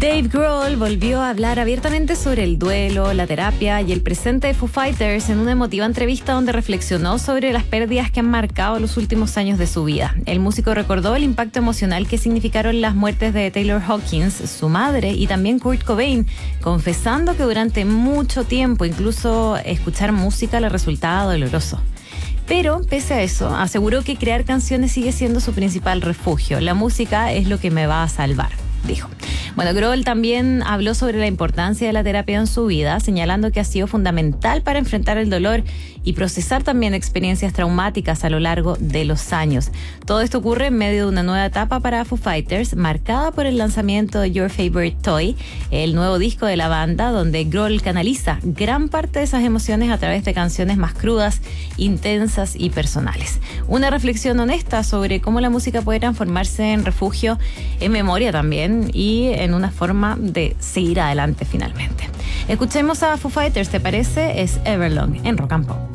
Dave Grohl volvió a hablar abiertamente sobre el duelo, la terapia y el presente de Foo Fighters en una emotiva entrevista donde reflexionó sobre las pérdidas que han marcado los últimos años de su vida. El músico recordó el impacto emocional que significaron las muertes de Taylor Hawkins, su madre y también Kurt Cobain, confesando que durante mucho tiempo incluso escuchar música le resultaba doloroso. Pero, pese a eso, aseguró que crear canciones sigue siendo su principal refugio. La música es lo que me va a salvar, dijo. Bueno, Grohl también habló sobre la importancia de la terapia en su vida, señalando que ha sido fundamental para enfrentar el dolor y procesar también experiencias traumáticas a lo largo de los años. Todo esto ocurre en medio de una nueva etapa para Foo Fighters, marcada por el lanzamiento de Your Favorite Toy, el nuevo disco de la banda, donde Grohl canaliza gran parte de esas emociones a través de canciones más crudas, intensas y personales. Una reflexión honesta sobre cómo la música puede transformarse en refugio, en memoria también, y en una forma de seguir adelante finalmente. Escuchemos a Foo Fighters, ¿te parece? Es Everlong en Rock and Pop.